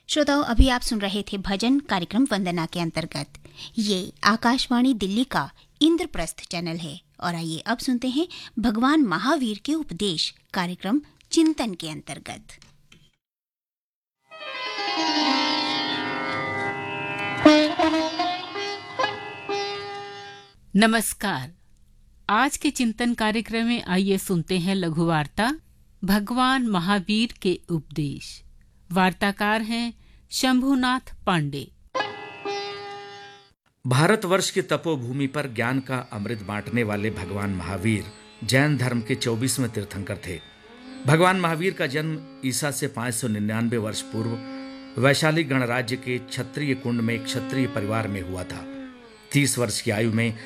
श्रोताओं, अभी आप सुन रहे थे भजन कार्यक्रम वंदना के अंतर्गत। ये आकाशवाणी दिल्ली का इंद्रप्रस्थ चैनल है और आइए अब सुनते हैं भगवान महावीर के उपदेश कार्यक्रम चिंतन के अंतर्गत। नमस्कार। आज के चिंतन कार्यक्रम में आइए सुनते हैं लघु वार्ता भगवान महावीर के उपदेश। वार्ताकार हैं शंभुनाथ पांडे। भारतवर्ष की तपोभूमि पर ज्ञान का अमृत बांटने वाले भगवान महावीर जैन धर्म के 24वें तीर्थंकर थे। भगवान महावीर का जन्म ईसा से 599 वर्ष पूर्व वैशाली गणराज्य के क्षत्रिय कुंड में एक क्षत्रिय परिवार में हुआ था। 30 वर्ष की आयु में